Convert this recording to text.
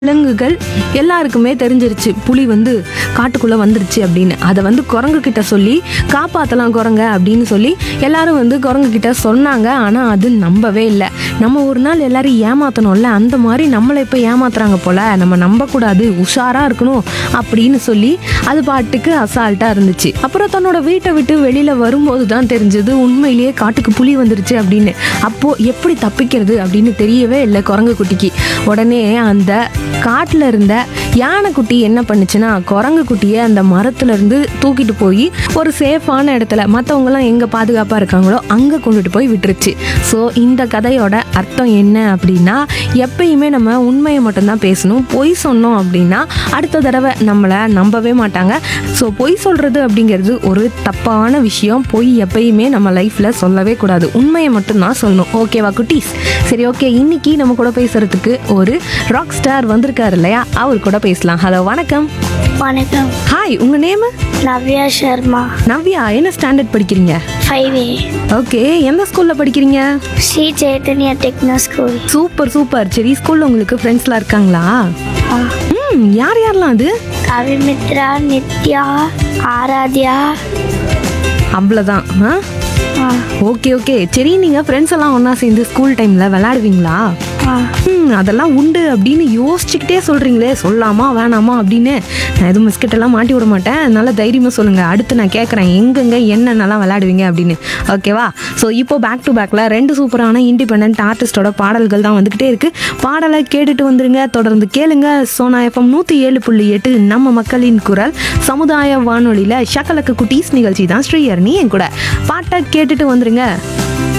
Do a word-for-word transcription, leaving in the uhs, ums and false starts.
விலங்குகள் எல்லாருக்குமே தெரிஞ்சிருச்சு புலி வந்து காட்டுக்குள்ளே வந்துருச்சு அப்படின்னு. அதை வந்து குரங்கு கிட்ட சொல்லி காப்பாற்றலாம் குரங்க அப்படின்னு சொல்லி எல்லாரும் வந்து குரங்கு கிட்ட சொன்னாங்க. ஆனால் அது நம்பவே இல்லை. நம்ம ஒரு நாள் எல்லாரும் ஏமாற்றணும்ல, அந்த மாதிரி நம்மளை இப்போ ஏமாத்துறாங்க போல, நம்ம நம்பக்கூடாது, உஷாராக இருக்கணும் அப்படின்னு சொல்லி அது பாட்டுக்கு அசால்ட்டாக இருந்துச்சு. அப்புறம் தன்னோட வீட்டை விட்டு வெளியில் வரும்போது தான் தெரிஞ்சது உண்மையிலேயே காட்டுக்கு புலி வந்துருச்சு அப்படின்னு. அப்போது எப்படி தப்பிக்கிறது அப்படின்னு தெரியவே இல்லை குரங்கு குட்டிக்கு. உடனே அந்த காட்டில் இருந்த யானைக்குட்டி என்ன பண்ணுச்சுன்னா, குரங்கு குட்டியை அந்த மரத்துல இருந்து தூக்கிட்டு போய் ஒரு சேஃபான இடத்துல மற்றவங்களாம் எங்கே பாதுகாப்பாக இருக்காங்களோ அங்கே கொண்டுட்டு போய் விட்டுருச்சு. ஸோ இந்த கதையோட அர்த்தம் என்ன அப்படின்னா, எப்பயுமே நம்ம உண்மையை மட்டும்தான் பேசணும். பொய் சொன்னோம் அப்படின்னா அடுத்த தடவை நம்மளை நம்பவே மாட்டாங்க. ஸோ பொய் சொல்கிறது அப்படிங்கிறது ஒரு தப்பான விஷயம். பொய் எப்பயுமே நம்ம லைஃப்பில் சொல்லவே கூடாது. உண்மையை மட்டும்தான் சொல்லணும். ஓகேவா குட்டீஸ்? சரி, ஓகே. இன்னைக்கு நம்ம கூட பேசுறதுக்கு ஒரு ராக் ஸ்டார் வந்திருக்காரு இல்லையா, அவர் கூட பேசலாம். ஹலோ, வணக்கம். வணக்கம். ஹாய், உங்க நேம்? நவ்யா சர்மா. நவ்யா, என்ன ஸ்டாண்டர்ட் படிக்கிறீங்க? ஃபைவ் ஏ. ஓகே, எந்த ஸ்கூல்ல படிக்கிறீங்க? Sri Chaitanya techno school. Super super. சரி, ஸ்கூல்ல உங்களுக்கு ஃப்ரெண்ட்ஸ்லாம் இருக்காங்களா? ம், யார் யாரெல்லாம் அது? கவிமித்ரா, நித்யா, ஆராத்யா. அவ்வளோதான். ஆ, ஆ, ஓகே ஓகே. சரி, நீங்கள் ஃப்ரெண்ட்ஸ் எல்லாம் ஒன்றா சேர்ந்து ஸ்கூல் டைமில் விளையாடுவீங்களா? ஆ. ம், அதெல்லாம் உண்டு அப்படின்னு யோசிச்சுக்கிட்டே சொல்கிறீங்களே, சொல்லாமா வேணாமா அப்படின்னு. நான் எதுவும் மிஸ்கெட்டெல்லாம் மாட்டி விட மாட்டேன், அதனால தைரியமாக சொல்லுங்கள். அடுத்து நான் கேட்குறேன் எங்கெங்க என்னென்னலாம் விளையாடுவீங்க அப்படின்னு. ஓகேவா? ஸோ இப்போ பேக் டு பேக்கில் ரெண்டு சூப்பரான இண்டிபெண்ட் ஆர்டிஸ்டோட பாடல்கள் தான் வந்துக்கிட்டே இருக்குது. பாடலை கேட்டுட்டு வந்துருங்க. தொடர்ந்து கேளுங்க. சோனா எஃப்எம் நூற்றி ஏழு புள்ளி எட்டு நம்ம மக்களின் குரல் சமுதாய வானொலியில் ஷக்கலக்கு குட்டீஸ் நிகழ்ச்சி தான். ஸ்ரீஹரணி என் கூட பாட்டை கேட்டுட்டு வந்துருங்க.